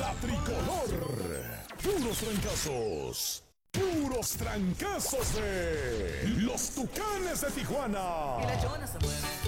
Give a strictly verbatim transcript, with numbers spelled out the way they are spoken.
La tricolor. Puros trancazos. Puros trancazos de los Tucanes de Tijuana. Y la chona se mueve.